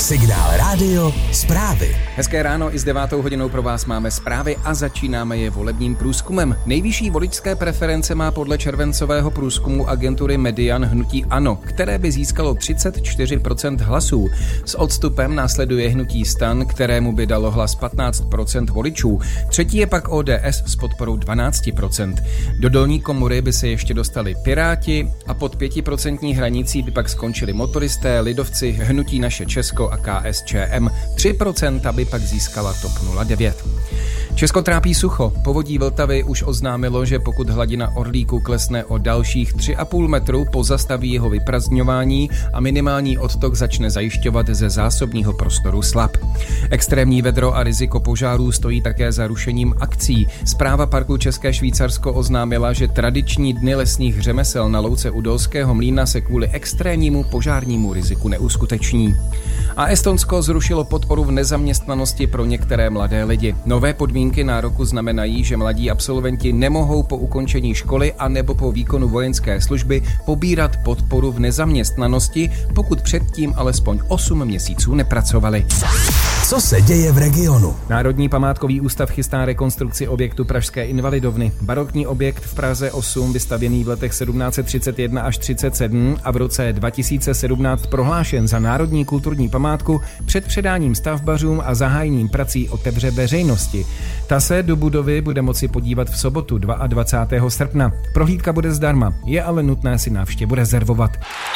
Signál rádio, zprávy. Hezké ráno, i s 9. hodinou pro vás máme zprávy a začínáme je volebním průzkumem. Nejvyšší voličské preference má podle červencového průzkumu agentury Median hnutí ANO, které by získalo 34% hlasů. S odstupem následuje hnutí STAN, kterému by dalo hlas 15% voličů. Třetí je pak ODS s podporou 12%. Do dolní komory by se ještě dostali Piráti a pod 5% hranicí by pak skončili motoristé, lidovci, hnutí Naše Česko a KSČM. 3% by pak získala TOP 09. Česko trápí sucho. Povodí Vltavy už oznámilo, že pokud hladina Orlíku klesne o dalších 3,5 metru, pozastaví jeho vyprazdňování a minimální odtok začne zajišťovat ze zásobního prostoru Slap. Extrémní vedro a riziko požárů stojí také za rušením akcí. Správa parku České Švýcarsko oznámila, že tradiční dny lesních řemesel na louce u Dolského mlýna se kvůli extrémnímu požárnímu riziku neuskuteční. A Estonsko zrušilo podporu v nezaměstnanosti pro některé mladé lidi. Nové podmínky nároku znamenají, že mladí absolventi nemohou po ukončení školy a nebo po výkonu vojenské služby pobírat podporu v nezaměstnanosti, pokud předtím alespoň 8 měsíců nepracovali. Co se děje v regionu? Národní památkový ústav chystá rekonstrukci objektu Pražské Invalidovny. Barokní objekt v Praze 8, vystavěný v letech 1731 až 37 a v roce 2017 prohlášen za národní kulturní památku, před předáním stavbařům a zahájením prací otevře veřejnosti. Ta se do budovy bude moci podívat v sobotu 22. srpna. Prohlídka bude zdarma, je ale nutné si návštěvu rezervovat.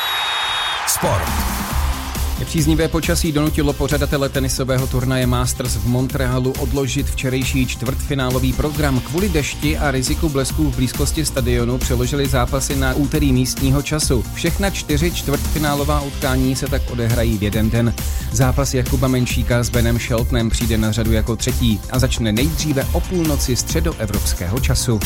Sport. Nepříznivé počasí donutilo pořadatele tenisového turnaje Masters v Montrealu odložit včerejší čtvrtfinálový program. Kvůli dešti a riziku blesků v blízkosti stadionu přeložili zápasy na úterý místního času. Všechna 4 čtvrtfinálová utkání se tak odehrají v jeden den. Zápas Jakuba Menšíka s Benem Sheltonem přijde na řadu jako třetí a začne nejdříve o půlnoci středoevropského času.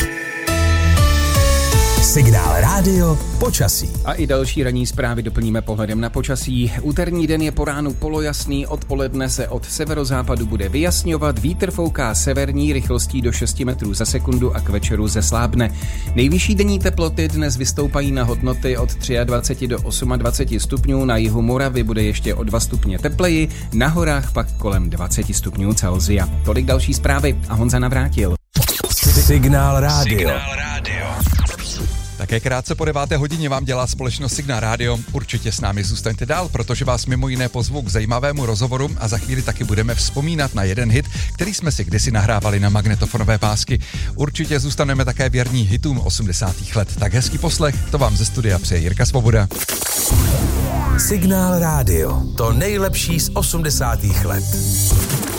Signál rádio, počasí. A i další ranní zprávy doplníme pohledem na počasí. Úterní den je po ránu polojasný, odpoledne se od severozápadu bude vyjasňovat, vítr fouká severní rychlostí do 6 metrů za sekundu a k večeru zeslábne. Nejvyšší denní teploty dnes vystoupají na hodnoty od 23 do 28 stupňů, na jihu Moravy bude ještě o 2 stupně tepleji, na horách pak kolem 20 stupňů Celsia. Tolik další zprávy a Honza Navrátil. Signál rádio. Také krátce po 9. hodině vám dělá společnost Signál rádio. Určitě s námi zůstaňte dál, protože vás mimo jiné pozvu k zajímavému rozhovoru a za chvíli taky budeme vzpomínat na jeden hit, který jsme si kdysi nahrávali na magnetofonové pásky. Určitě zůstaneme také věrní hitům 80. let. Tak hezký poslech, to vám ze studia přeje Jirka Svoboda. Signál rádio, to nejlepší z 80. let.